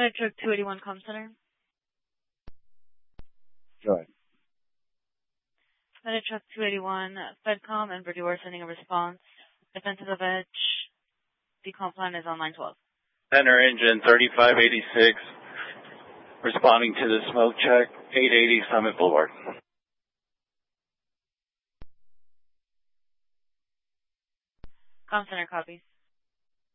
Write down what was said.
Flight Truck 281 Com Center. Go ahead. Flight Truck 281, FedCom and Purdue are sending a response. Defensive of Edge. Decom plan is on line 12. Center engine 3586, responding to the smoke check, 880 Summit Boulevard. Com Center copies.